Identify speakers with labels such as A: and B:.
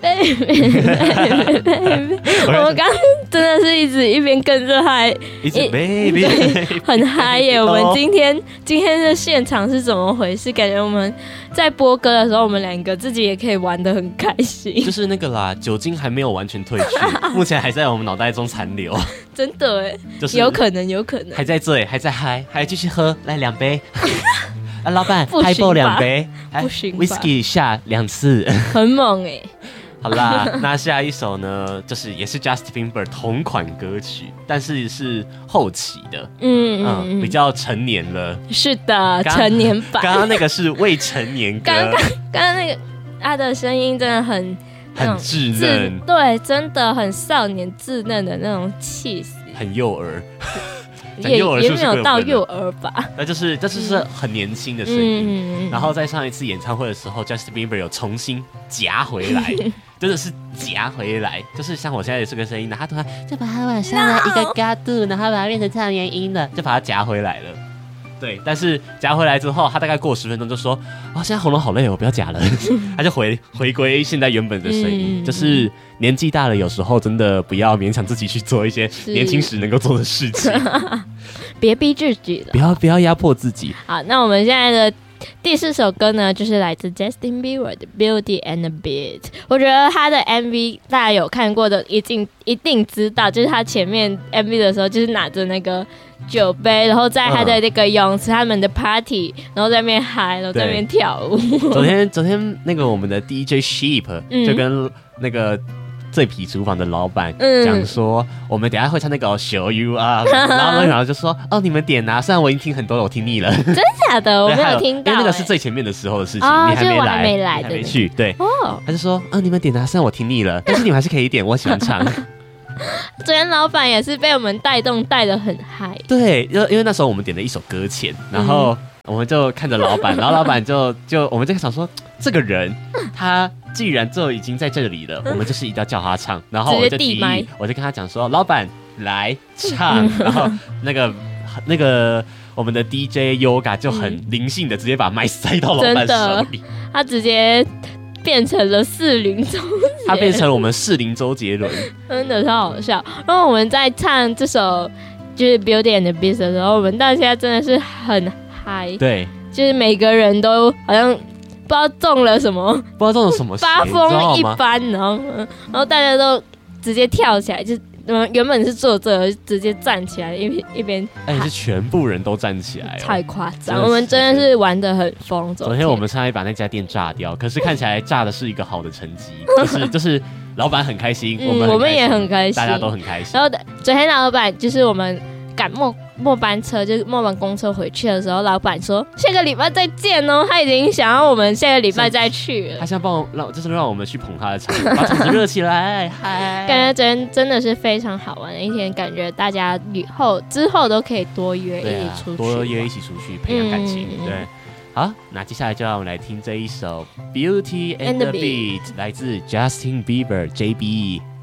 A: baby， 我们刚刚真的是一边跟着嗨，
B: 一直 baby，
A: 很嗨耶！我们今天的现场是怎么回事？感觉我们在播歌的时候，我们两个自己也可以玩得很开心。
B: 就是那个啦，酒精还没有完全退去，目前还在我们脑袋中残留。
A: 真的哎，就是有可能，还在
B: 醉，还在嗨，还继续喝，来2杯。啊，老板，嗨爆2杯，
A: 不行吧
B: ，Whisky 下2次，
A: 很猛哎。
B: 好啦，那下一首呢，就是也是 Justin Bieber 同款歌曲，但是是后期的，比较成年了。
A: 是的，成年版。
B: 刚刚那个是未成年歌。
A: 刚刚那个他的声音真的很
B: 稚嫩，
A: 对，真的很少年稚嫩的那种气息，
B: 很幼儿。
A: 也没有到幼儿吧，
B: 这就是很年轻的声音。然后在上一次演唱会的时候 ，Justin Bieber 有重新夹回来，真的是夹回来，就是像我现在的这个声音，然后他突然就把它往上了一个高度，然后把它变成唱原音了，就把它夹回来了。对，但是夹回来之后，他大概过10分钟就说：“哦，现在喉咙好累，我不要夹了。”他就回归现在原本的声音，就是年纪大了，有时候真的不要勉强自己去做一些年轻时能够做的事情，
A: 别逼自己了，
B: 不要压迫自己。
A: 好，那我们现在的第4首歌呢，就是来自 Justin Bieber 的 Beauty and the Beast。我觉得他的 MV 大家有看过的一定知道，就是他前面 MV 的时候，就是拿着那个酒杯，然后在他的那个泳池，他们的 party， 然后在那边嗨，然后在那边跳舞。
B: 昨天那个我们的 DJ Sheep 就跟那个醉皮厨房的老板讲说，我们等一下会唱那个 Show You Up， 然后就说哦，你们点啊，虽然我已经听很多了，我听腻了。真
A: 假的？我没有听到，
B: 因为那个是最前面的时候的事情，你还没来，还没去。对，他就说你们点啊，虽然我听腻了，但是你们还是可以点，我喜欢唱。
A: 昨天老板也是被我们带得很嗨。
B: 对，因为那时候我们点了一首搁浅，然后我们就看着老板，然后老板就我们就想说，这个人他既然就已经在这里了，我们就是一定要叫他唱。然后我就提议，我就跟他讲说，老板来唱。然后那个我们的 DJ Yoga 就很灵性的直接把麦塞到老板手里，
A: 他直接变成了适龄周杰伦，
B: 他变成了我们适龄周杰伦，
A: 真的超好笑。然后我们在唱这首就是 Beauty and the Beast 的时候，我们到现在真的是很嗨，
B: 对，
A: 就是每个人都好像不知道中了什么，发疯一般，然后大家都直接跳起来，就原本是坐着直接站起来，一边
B: 是全部人都站起来，
A: 太夸张！我们真的是玩得很疯。
B: 昨天我们差点把那家店炸掉，可是看起来炸的是一个好的成绩，就是老板很开心，我们也很开心，大家都很开心。
A: 然后昨天老板就是我们赶末班车，就是末班公车回去的时候，老板说下个礼拜再见哦，他已经想要我们下个礼拜再去了。
B: 他想就是让我们去捧他的场，把场子热起来。嗨，
A: 感觉真的是非常好玩的一天，感觉大家之后都可以多约一起出去，
B: 多约一起出去培养感情。对，好，那接下来就让我们来听这一首《Beauty and the Beast》，来自 Justin Bieber JB。